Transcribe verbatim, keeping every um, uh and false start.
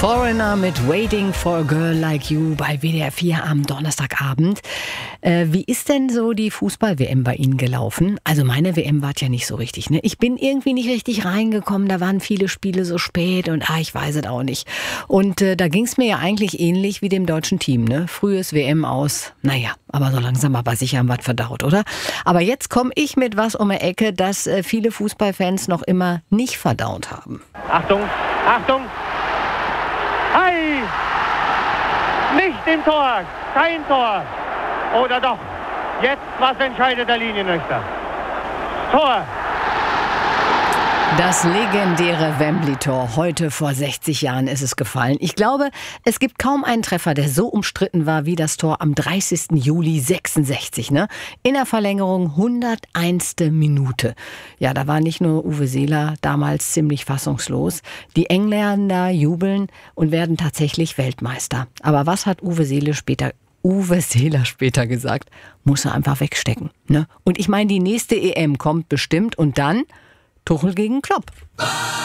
Foreigner mit Waiting for a Girl Like You bei W D R vier am Donnerstagabend. Äh, wie ist denn so die Fußball-W M bei Ihnen gelaufen? Also meine W M war ja nicht so richtig. Ne? Ich bin irgendwie nicht richtig reingekommen. Da waren viele Spiele so spät und ah, ich weiß es auch nicht. Und äh, da ging es mir ja eigentlich ähnlich wie dem deutschen Team. Ne? Frühes W M aus. Naja, aber so langsam aber sicher haben wir was verdaut, oder? Aber jetzt komme ich mit was um die Ecke, das äh, viele Fußballfans noch immer nicht verdaut haben. Achtung, Achtung! Hey! Nicht im Tor! Kein Tor! Oder doch? Jetzt, was entscheidet der Linienrichter? Tor! Das legendäre Wembley-Tor. Heute vor sechzig Jahren ist es gefallen. Ich glaube, es gibt kaum einen Treffer, der so umstritten war wie das Tor am dreißigsten Juli sechsundsechzig. Ne? In der Verlängerung hunderteinste Minute. Ja, da war nicht nur Uwe Seeler damals ziemlich fassungslos. Die Engländer jubeln und werden tatsächlich Weltmeister. Aber was hat Uwe Seeler später Uwe Seeler später gesagt? Muss er einfach wegstecken. Ne? Und ich meine, die nächste E M kommt bestimmt und dann Tuchel gegen Klopp.